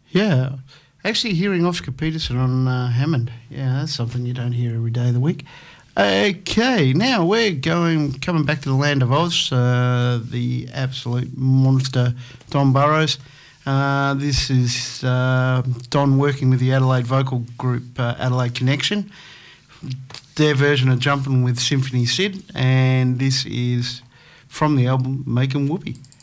Yeah. Actually, hearing Oscar Peterson on Hammond. Yeah, that's something you don't hear every day of the week. Okay, now we're coming back to the land of Oz, the absolute monster Don Burrows. This is Don working with the Adelaide vocal group Adelaide Connection, their version of Jumpin' with Symphony Sid, and this is from the album Make 'em Whoopee.